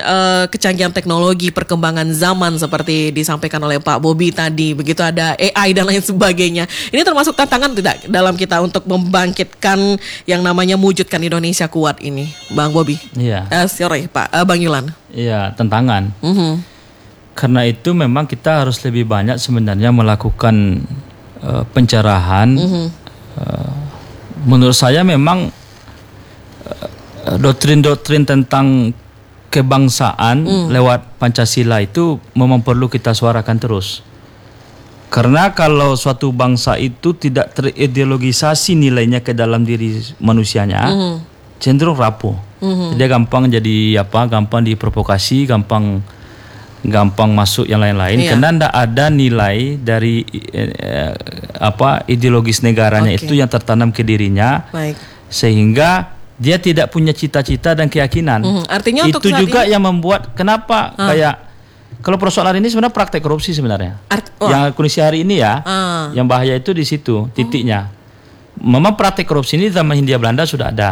kecanggihan teknologi, perkembangan zaman seperti disampaikan oleh Pak Bobi tadi, begitu ada AI dan lain sebagainya. Ini termasuk tantangan tidak dalam kita untuk membangkitkan yang namanya mewujudkan Indonesia kuat ini, Bang Bobi? Iya. Sorry Pak, Bang Yulan. Iya, tantangan. Karena itu memang kita harus lebih banyak sebenarnya melakukan pencerahan. Menurut saya memang doktrin-doktrin tentang kebangsaan lewat Pancasila itu memang perlu kita suarakan terus. Karena kalau suatu bangsa itu tidak terideologisasi nilainya ke dalam diri manusianya, cenderung rapuh. Dia gampang gampang diprovokasi, gampang masuk yang lain-lain. Karena tidak ada nilai dari ideologis negaranya itu yang tertanam ke dirinya. Sehingga dia tidak punya cita-cita dan keyakinan. Artinya itu juga yang membuat kenapa kayak kalau persoalan ini sebenarnya praktek korupsi sebenarnya. Yang kondisi hari ini yang bahaya itu di situ titiknya. Memang praktek korupsi ini zaman Hindia Belanda sudah ada.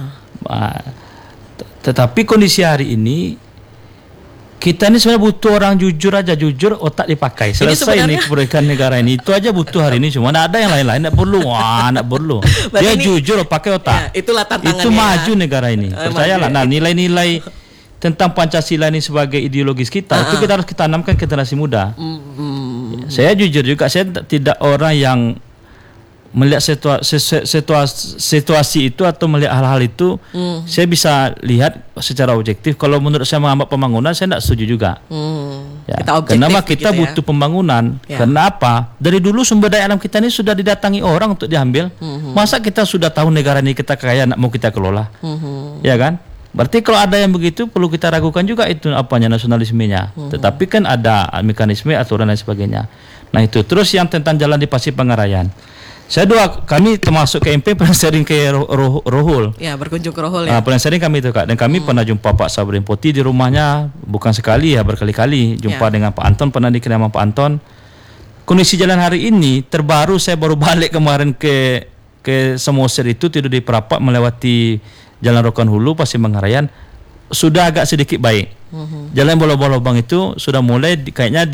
Tetapi kondisi hari ini kita ini sebenarnya butuh orang jujur aja, jujur otak dipakai. Selesai ini kemerdekaan negara ini. Itu aja butuh hari ini, cuma tidak ada yang lain-lain, tidak perlu. Tidak perlu. Dia jujur pakai otak. Itulah tantangannya. Itu maju negara ini. Percayalah. Nah, nilai-nilai tentang Pancasila ini sebagai ideologis kita, itu kita harus tanamkan ke generasi muda. Saya jujur juga, saya tidak orang yang melihat situasi itu atau melihat hal-hal itu, saya bisa lihat secara objektif. Kalau menurut saya menghambat pembangunan, saya tidak setuju juga. Kenapa kita butuh pembangunan? Kenapa? Dari dulu sumber daya alam kita ini sudah didatangi orang untuk diambil. Masa kita sudah tahu negara ini kita kaya, nak mau kita kelola? Ya kan? Berarti kalau ada yang begitu perlu kita ragukan juga itu nasionalismenya. Tetapi kan ada mekanisme, aturan dan sebagainya. Nah itu terus yang tentang jalan di Pasir Pengarayan. Kami termasuk ke MP pernah sering ke Rohul. Ya, berkunjung ke Rohul ya. Pernah sering kami itu Kak. Dan kami pernah jumpa Pak Sabrin Poti di rumahnya, bukan sekali ya, berkali-kali. Jumpa dengan Pak Anton, pernah di kediaman Pak Anton. Kondisi jalan hari ini terbaru, saya baru balik kemarin ke Samosir itu, tidur di Perapat melewati Jalan Rokan Hulu, Pasir Pengarayan, sudah agak sedikit baik. Jalan bolong-bolong itu sudah mulai kayaknya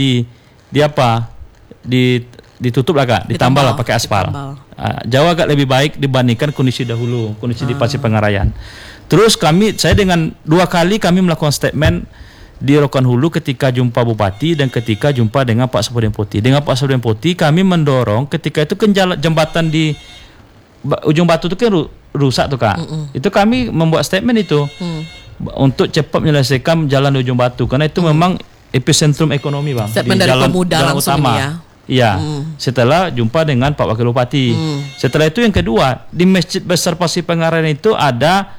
ditutup lah Kak, ditambah lah pakai aspal. Jauh agak lebih baik dibandingkan kondisi dahulu, kondisi di Pasir Pengarayan. Terus saya dengan 2 kali kami melakukan statement di Rokan Hulu ketika jumpa Bupati dan ketika jumpa dengan Pak Sabrin Poti. Dengan Pak Sabrin Poti kami mendorong ketika itu kan jembatan di Ujung Batu itu kan rusak tuh Kak. Itu kami membuat statement itu untuk cepat menyelesaikan jalan di Ujung Batu karena itu memang epicentrum ekonomi Bang. Statement di dari pemuda langsung utama. Ini ya. Iya, setelah jumpa dengan Pak Wakil Bupati. Setelah itu yang kedua, di Masjid Besar Pasir Pengarayan itu ada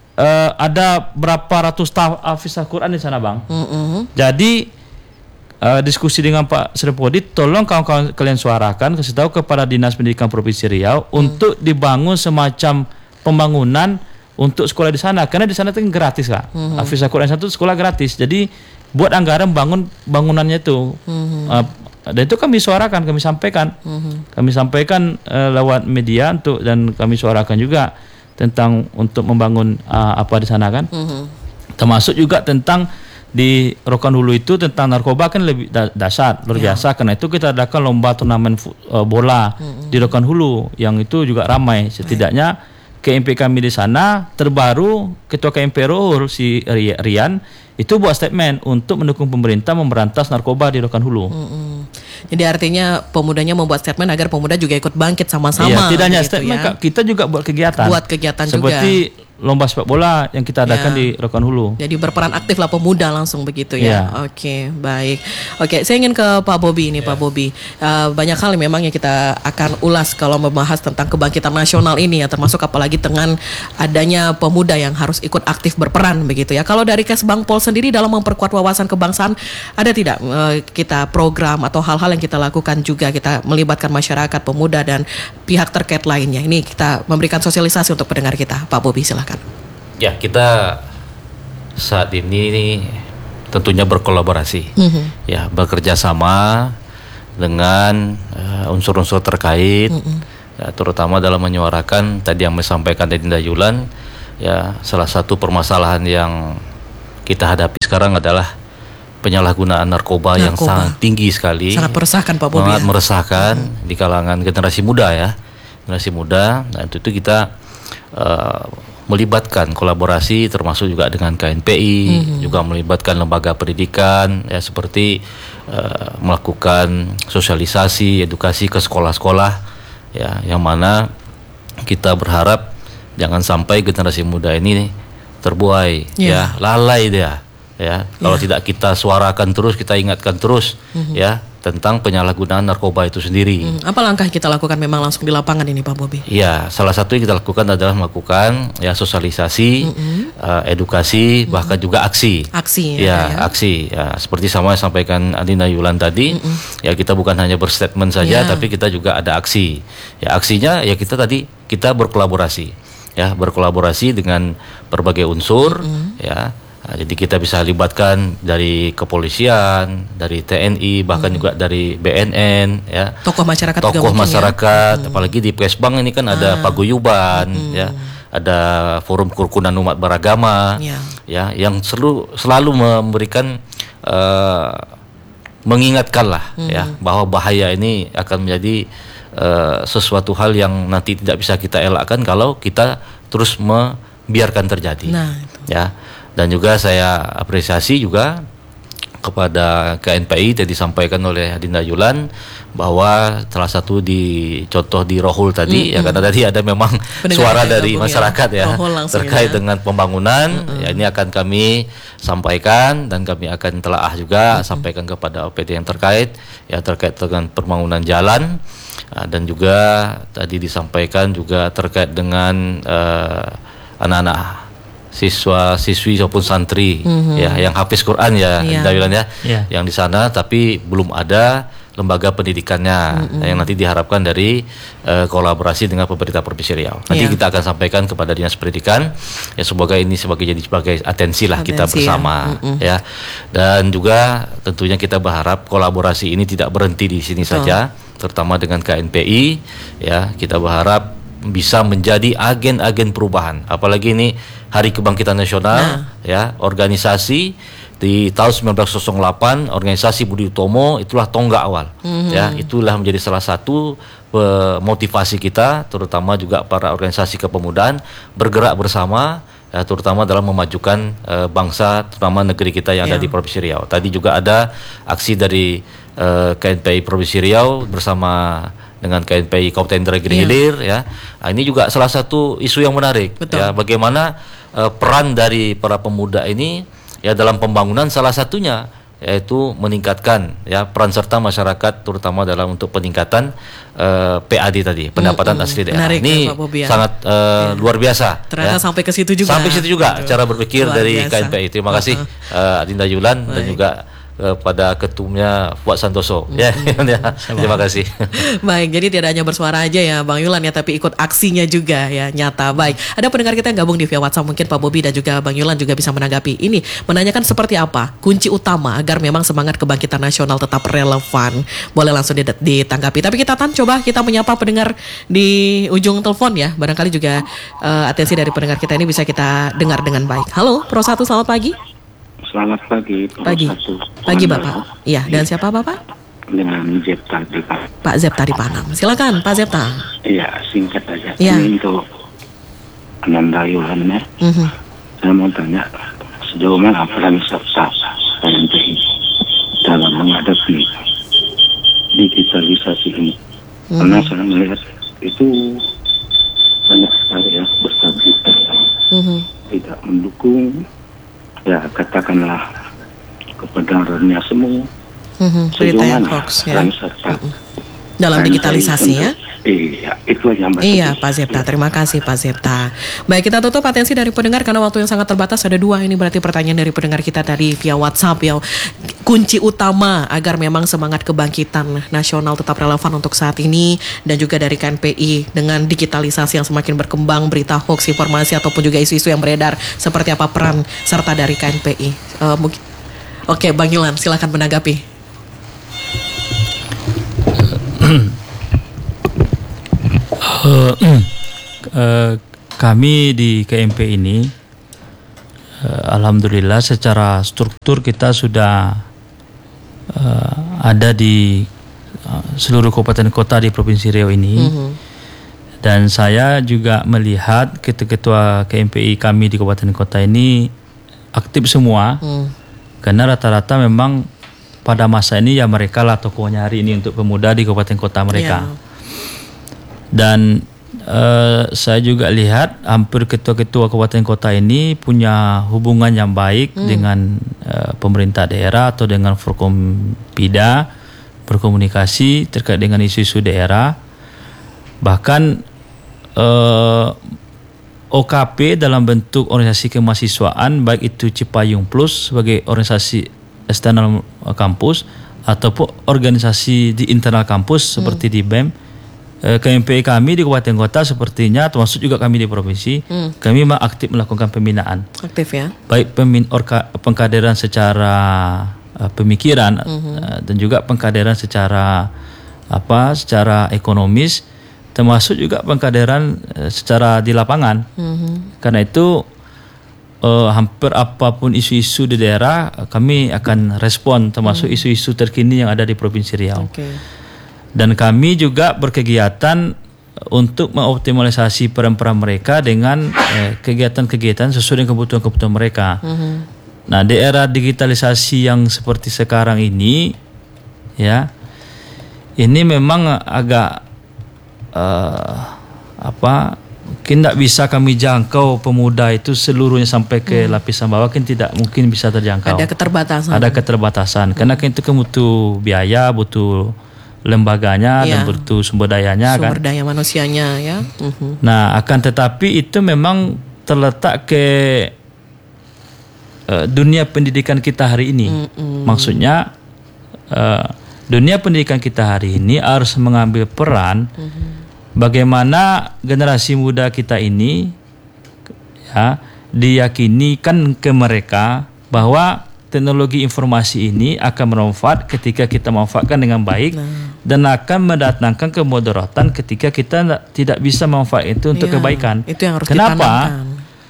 berapa ratus hafiz Al-Quran di sana Bang. Jadi diskusi dengan Pak Srepodi, tolong kawan-kawan kalian suarakan, kasih tahu kepada Dinas Pendidikan Provinsi Riau untuk dibangun semacam pembangunan untuk sekolah di sana, karena di sana itu gratis Kak. Hafiz Al-Quran itu sekolah gratis. Jadi buat anggaran bangunannya itu. Dan itu kami suarakan, kami sampaikan. Kami sampaikan lewat media dan kami suarakan juga tentang untuk membangun apa di sana kan. Termasuk juga tentang di Rokan Hulu itu tentang narkoba kan lebih dahsyat, luar biasa. Karena itu kita adakan lomba turnamen bola di Rokan Hulu yang itu juga ramai. Setidaknya KMP kami di sana terbaru, Ketua KMP Rohul si Rian itu buat statement untuk mendukung pemerintah memberantas narkoba di Rokan Hulu. Jadi artinya pemudanya membuat statement agar pemuda juga ikut bangkit sama-sama. Iya, tidak hanya statement ya. Kita juga buat kegiatan. Buat kegiatan seperti juga lomba sepak bola yang kita adakan di Rokan Hulu. Jadi berperan aktif lah pemuda langsung begitu ya. Oke, baik. Oke, saya ingin ke Pak Bobi ini, Pak Bobi. Banyak hal memang yang kita akan ulas kalau membahas tentang kebangkitan nasional ini ya, termasuk apalagi dengan adanya pemuda yang harus ikut aktif berperan begitu ya. Kalau dari Kesbangpol sendiri dalam memperkuat wawasan kebangsaan, ada tidak kita program atau hal-hal yang kita lakukan juga, kita melibatkan masyarakat, pemuda dan pihak terkait lainnya. Ini kita memberikan sosialisasi untuk pendengar kita. Pak Bobi silakan. Ya, kita saat ini tentunya berkolaborasi, ya, bekerja sama dengan unsur-unsur terkait, ya, terutama dalam menyuarakan tadi yang disampaikan dari Dinda Yulan, ya, salah satu permasalahan yang kita hadapi sekarang adalah penyalahgunaan narkoba yang sangat tinggi sekali. Sangat meresahkan Pak Bobi. Sangat meresahkan di kalangan generasi muda ya. Generasi muda. Nah itu kita melibatkan kolaborasi termasuk juga dengan KNPI, juga melibatkan lembaga pendidikan ya seperti melakukan sosialisasi, edukasi ke sekolah-sekolah ya, yang mana kita berharap jangan sampai generasi muda ini terbuai ya, lalai dia ya. Kalau tidak kita suarakan terus, kita ingatkan terus ya tentang penyalahgunaan narkoba itu sendiri. Apa langkah kita lakukan memang langsung di lapangan ini Pak Bobi? Ya, salah satu yang kita lakukan adalah melakukan ya sosialisasi, edukasi, bahkan juga aksi. Aksi aksi. Ya, seperti sama yang sampaikan Adinda Yulan tadi, ya kita bukan hanya berstatement saja, tapi kita juga ada aksi. Ya, aksinya ya kita berkolaborasi. Ya, berkolaborasi dengan berbagai unsur ya. Nah, jadi kita bisa libatkan dari kepolisian, dari TNI, bahkan juga dari BNN, ya. Tokoh masyarakat. Apalagi di Pesbang ini kan ada paguyuban, ya, ada forum kerukunan umat beragama, ya, yang selalu memberikan, mengingatkanlah, ya, bahwa bahaya ini akan menjadi sesuatu hal yang nanti tidak bisa kita elakkan kalau kita terus membiarkan terjadi, ya. Dan juga saya apresiasi juga kepada KNPI tadi disampaikan oleh Adinda Yulan bahwa salah satu contoh di Rohul tadi ya, karena tadi ada memang suara dari masyarakat ya terkait dengan pembangunan ya, ini akan kami sampaikan dan kami akan telaah juga sampaikan kepada OPD yang terkait dengan pembangunan jalan, dan juga tadi disampaikan juga terkait dengan anak-anak siswa-siswi maupun santri ya yang hafiz Quran ya, yang di sana tapi belum ada lembaga pendidikannya yang nanti diharapkan dari kolaborasi dengan pemerintah Provinsi Riau. Nanti kita akan sampaikan kepada Dinas Pendidikan ya, semoga ini sebagai atensi lah kita bersama ya. Dan juga tentunya kita berharap kolaborasi ini tidak berhenti di sini saja, terutama dengan KNPI ya. Kita berharap bisa menjadi agen-agen perubahan, apalagi ini Hari Kebangkitan Nasional ya, organisasi di tahun 1908 organisasi Budi Utomo itulah tonggak awal ya, itulah menjadi salah satu motivasi kita, terutama juga para organisasi kepemudaan bergerak bersama ya, terutama dalam memajukan bangsa, terutama negeri kita yang ada di Provinsi Riau. Tadi juga ada aksi dari KNPI Provinsi Riau bersama dengan KNPI Kabupaten Indragiri Hilir ya. Nah, ini juga salah satu isu yang menarik ya, bagaimana peran dari para pemuda ini ya dalam pembangunan, salah satunya yaitu meningkatkan ya peran serta masyarakat, terutama dalam untuk peningkatan PAD tadi, pendapatan asli daerah. Menarik, ini sangat luar biasa. Ternyata sampai ke situ juga. Sampai situ juga cara berpikir luar dari biasa. KNPI. Terima kasih Adinda Yulan dan juga pada ketumnya Fuad Santoso ya, terima kasih. Baik, jadi tidak hanya bersuara aja ya Bang Yulan ya, tapi ikut aksinya juga ya, nyata. Baik, ada pendengar kita yang gabung di via WhatsApp, mungkin Pak Bobi dan juga Bang Yulan juga bisa menanggapi ini, menanyakan seperti apa kunci utama agar memang semangat kebangkitan nasional tetap relevan. Boleh langsung ditanggapi, tapi kita coba kita menyapa pendengar di ujung telepon ya, barangkali juga atensi dari pendengar kita ini bisa kita dengar dengan baik. Halo Pro 1, selamat pagi. Selamat pagi. Pagi Bapak. Iya, dan siapa Bapak? Dengan Zepta di Panam. Pak Zepta di Panam. Silakan Pak Zepta. Iya, singkat aja. Ya. Ini untuk Ananda Yulan ya. Saya mau tanya sejauh mana peran serta KNPI dalam menghadapi digitalisasi ini. Karena saya melihat itu banyak sekali ya berstabilitas, tidak mendukung. Ya, katakanlah kebenarannya semua. Berita yang hoax ya. Dalam digitalisasi ya. Iya, itu aja Mbak. Iya Pak Zepta, terima kasih Pak Zepta. Baik, kita tutup atensi dari pendengar karena waktu yang sangat terbatas. Ada 2 ini berarti pertanyaan dari pendengar kita tadi via WhatsApp ya. Kunci utama agar memang semangat kebangkitan nasional tetap relevan untuk saat ini, dan juga dari KNPI dengan digitalisasi yang semakin berkembang, berita hoax, informasi ataupun juga isu-isu yang beredar, seperti apa peran serta dari KNPI. Oke, Bang Yulan silakan menanggapi. Kami di KMP ini Alhamdulillah secara struktur kita sudah ada di seluruh kabupaten kota di Provinsi Riau ini. Dan saya juga melihat ketua-ketua KMPI kami di kabupaten kota ini aktif semua. Karena rata-rata memang pada masa ini ya mereka lah tokohnya hari ini untuk pemuda di kabupaten kota mereka. Dan saya juga lihat hampir ketua-ketua kabupaten kota ini punya hubungan yang baik dengan pemerintah daerah atau dengan Forkompida, berkomunikasi terkait dengan isu-isu daerah. Bahkan OKP dalam bentuk organisasi kemahasiswaan, baik itu Cipayung Plus sebagai organisasi eksternal kampus ataupun organisasi di internal kampus seperti di BEM, KMPI kami di kabupaten kota sepertinya termasuk juga kami di provinsi, kami memang aktif melakukan pembinaan. Aktif ya. Baik pengkaderan secara pemikiran dan juga pengkaderan secara secara ekonomis, termasuk juga pengkaderan secara di lapangan. Karena itu hampir apapun isu-isu di daerah kami akan respon, termasuk isu-isu terkini yang ada di Provinsi Riau. Dan kami juga berkegiatan untuk mengoptimalisasi peran-peran mereka dengan kegiatan-kegiatan sesuai dengan kebutuhan-kebutuhan mereka. Nah, di era digitalisasi yang seperti sekarang ini, ya, ini memang agak mungkin tidak bisa kami jangkau pemuda itu seluruhnya sampai ke lapisan bawah, kan tidak mungkin bisa terjangkau. Ada keterbatasan. Karena itu kan butuh biaya, butuh lembaganya dan butuh sumber dayanya, sumber daya manusianya ya. Nah, akan tetapi itu memang terletak ke dunia pendidikan kita hari ini. Maksudnya dunia pendidikan kita hari ini harus mengambil peran bagaimana generasi muda kita ini ya diyakinikan ke mereka bahwa teknologi informasi ini akan bermanfaat ketika kita manfaatkan dengan baik, dan akan mendatangkan kemudaratan ketika kita tidak bisa manfaat itu untuk kebaikan. Itu yang harus ditanamkan.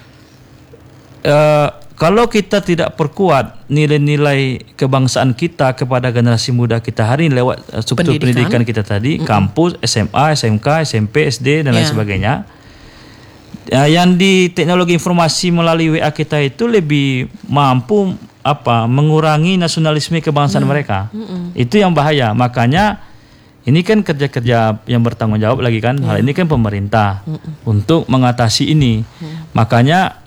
Kalau kita tidak perkuat nilai-nilai kebangsaan kita kepada generasi muda kita hari ini lewat struktur pendidikan kita tadi, kampus, SMA, SMK, SMP, SD dan lain sebagainya, yang di teknologi informasi melalui WA kita itu lebih mampu mengurangi nasionalisme kebangsaan mereka. Itu yang bahaya. Makanya ini kan kerja-kerja yang bertanggung jawab lagi kan. Hal ini kan pemerintah untuk mengatasi ini. Makanya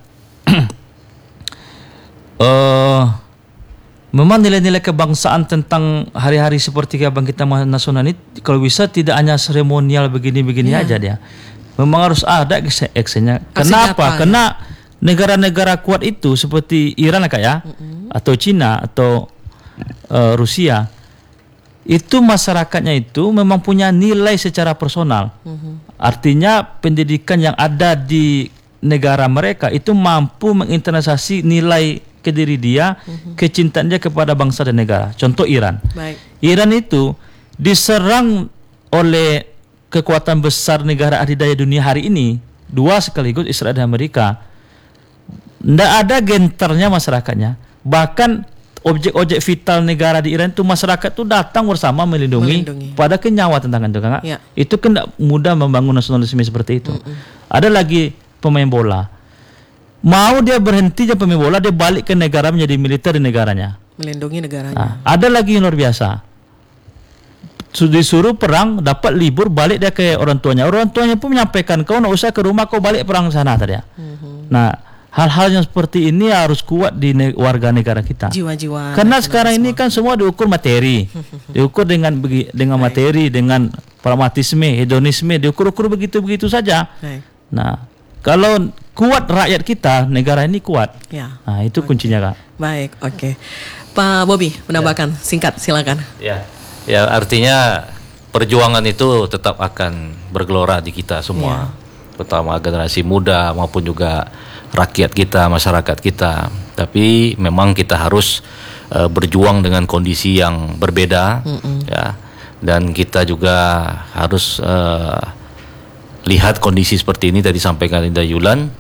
memang nilai-nilai kebangsaan tentang hari-hari seperti Kebangkitan Nasional ini kalau bisa tidak hanya seremonial begini-begini aja dia. Memang harus ada actionnya. Kenapa? Karena negara-negara kuat itu seperti Iran atau Cina atau Rusia, itu masyarakatnya itu memang punya nilai secara personal. Artinya pendidikan yang ada di negara mereka itu mampu menginternalisasi nilai ke diri dia, kecintaan dia kepada bangsa dan negara. Contoh Iran. Iran itu diserang oleh kekuatan besar negara adidaya dunia hari ini, dua sekaligus, Israel dan Amerika. Tidak ada genternya masyarakatnya. Bahkan objek-objek vital negara di Iran itu masyarakat itu datang bersama melindungi. Pada nyawa tentang itu kan. Itu kan tidak mudah membangun nasionalisme seperti itu. Ada lagi pemain bola. Mau dia berhenti jadi pemain bola, dia balik ke negara menjadi militer di negaranya. Melindungi negaranya. Ada lagi yang luar biasa. Disuruh perang, dapat libur, balik dia ke orang tuanya. Orang tuanya pun menyampaikan, kau nak usah ke rumah, kau balik perang sana tadi. Nah, hal-hal yang seperti ini harus kuat di warga negara kita. Jiwa-jiwa. Karena sekarang ini kan semua diukur materi, diukur dengan materi, dengan pragmatisme, hedonisme, diukur-ukur begitu-begitu saja. Nah, kalau kuat rakyat kita, negara ini kuat. Nah, itu kuncinya, Kak. Baik, oke. Pak Bobi, menambahkan singkat, silakan. Ya, artinya perjuangan itu tetap akan bergelora di kita semua, terutama generasi muda maupun juga rakyat kita, masyarakat kita. Tapi memang kita harus berjuang dengan kondisi yang berbeda, ya. Dan kita juga harus lihat kondisi seperti ini tadi sampaikan Linda Yulan,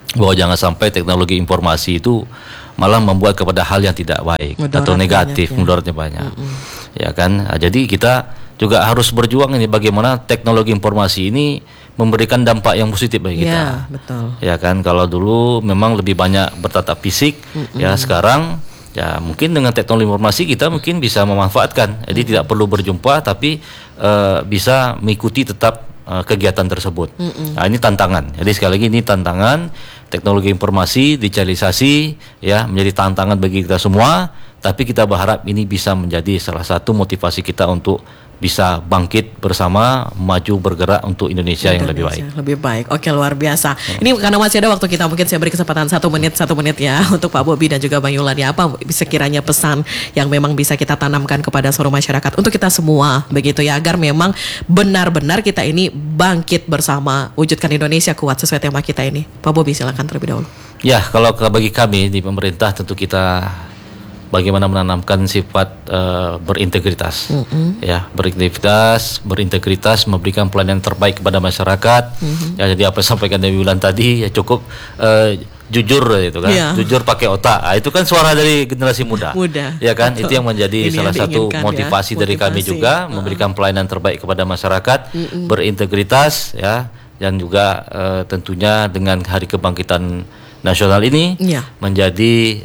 bahwa jangan sampai teknologi informasi itu malah membuat kepada hal yang tidak baik atau negatif, mudaratnya banyak. Ya kan? Nah, jadi kita juga harus berjuang ini bagaimana teknologi informasi ini memberikan dampak yang positif bagi kita. Ya, betul. Ya kan, kalau dulu memang lebih banyak bertatap fisik, ya sekarang ya mungkin dengan teknologi informasi kita mungkin bisa memanfaatkan. Jadi tidak perlu berjumpa tapi bisa mengikuti tetap kegiatan tersebut. Nah, ini tantangan. Jadi sekali lagi ini tantangan teknologi informasi, digitalisasi ya menjadi tantangan bagi kita semua, tapi kita berharap ini bisa menjadi salah satu motivasi kita untuk bisa bangkit bersama, maju bergerak untuk Indonesia yang lebih baik. Lebih baik. Oke, luar biasa. Ini karena masih ada waktu kita, mungkin saya beri kesempatan 1 menit ya untuk Pak Bobi dan juga Bang Yulan ya. Apa sekiranya pesan yang memang bisa kita tanamkan kepada seluruh masyarakat untuk kita semua begitu ya, agar memang benar-benar kita ini bangkit bersama, wujudkan Indonesia kuat sesuai tema kita ini. Pak Bobi silakan terlebih dahulu. Ya, kalau bagi kami di pemerintah tentu kita bagaimana menanamkan sifat berintegritas, ya berintegritas, memberikan pelayanan terbaik kepada masyarakat. Ya, jadi apa yang sampaikan Dewi Wulan tadi ya cukup jujur itu kan, jujur pakai otak. Nah, itu kan suara dari generasi muda. Ya kan, betul. Itu yang menjadi salah satu motivasi dari kami juga, memberikan pelayanan terbaik kepada masyarakat, berintegritas ya, dan juga tentunya dengan Hari Kebangkitan Nasional ini menjadi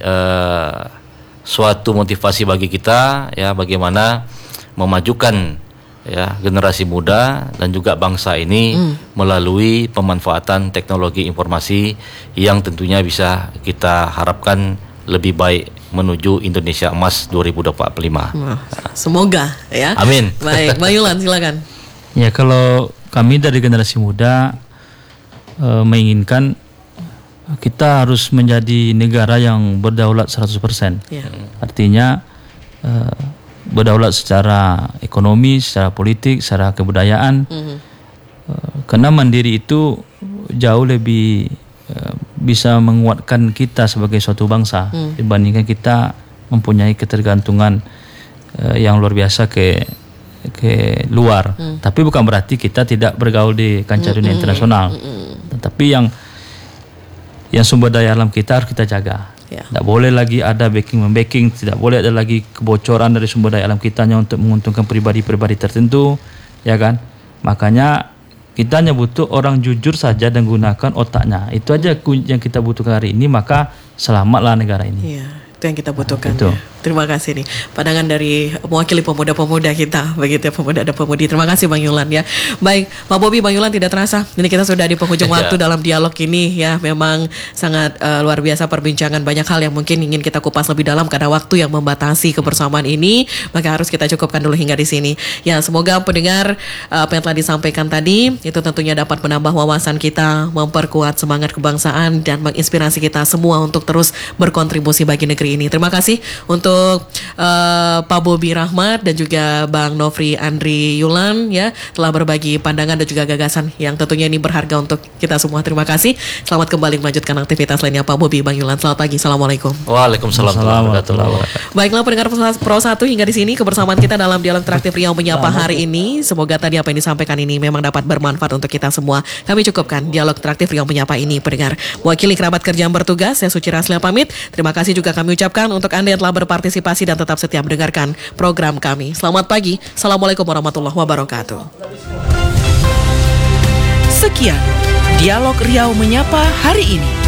suatu motivasi bagi kita ya, bagaimana memajukan ya generasi muda dan juga bangsa ini melalui pemanfaatan teknologi informasi yang tentunya bisa kita harapkan lebih baik menuju Indonesia Emas 2045. Semoga ya. Amin. Baik, Bang Yulan silakan. Ya, kalau kami dari generasi muda menginginkan kita harus menjadi negara yang berdaulat 100%. Artinya berdaulat secara ekonomi, secara politik, secara kebudayaan. Karena mandiri itu jauh lebih bisa menguatkan kita sebagai suatu bangsa dibandingkan kita mempunyai ketergantungan yang luar biasa ke luar. Tapi bukan berarti kita tidak bergaul di kancah dunia internasional. Tetapi yang sumber daya alam kita harus kita jaga. Tidak boleh lagi ada backing, tidak boleh ada lagi kebocoran dari sumber daya alam kita hanya untuk menguntungkan pribadi-pribadi tertentu, ya kan? Makanya kita hanya butuh orang jujur saja dan gunakan otaknya. Itu aja yang kita butuhkan hari ini, maka selamatlah negara ini. Itu yang kita butuhkan. Ya. Terima kasih nih pandangan dari mewakili pemuda-pemuda kita, begitu ya, pemuda dan pemudi. Terima kasih Bang Yulan ya. Baik, Pak Bobi, Bang Yulan, tidak terasa ini kita sudah di penghujung waktu dalam dialog ini ya. Memang sangat luar biasa perbincangan, banyak hal yang mungkin ingin kita kupas lebih dalam karena waktu yang membatasi kebersamaan ini, maka harus kita cukupkan dulu hingga di sini. Ya, semoga pendengar apa yang telah disampaikan tadi itu tentunya dapat menambah wawasan kita, memperkuat semangat kebangsaan dan menginspirasi kita semua untuk terus berkontribusi bagi negeri ini. Terima kasih untuk Pak Bobi Rahmat dan juga Bang Nofri Andri Yulan ya, telah berbagi pandangan dan juga gagasan yang tentunya ini berharga untuk kita semua. Terima kasih. Selamat kembali melanjutkan aktivitas lainnya Pak Bobi, Bang Yulan. Selamat pagi. Assalamualaikum. Waalaikumsalam warahmatullahi wabarakatuh. Baiklah pendengar Pro 1, hingga di sini kebersamaan kita dalam dialog interaktif Riau Menyapa hari ini. Semoga tadi apa yang disampaikan ini memang dapat bermanfaat untuk kita semua. Kami cukupkan dialog interaktif Riau Menyapa ini, pendengar. Mewakili kerabat kerja yang bertugas, saya Suci Raslia pamit. Terima kasih juga kami ucapkan untuk Anda yang telah berpartisipasi dan tetap setia mendengarkan program kami. Selamat pagi. Assalamualaikum warahmatullahi wabarakatuh. Sekian Dialog Riau Menyapa hari ini.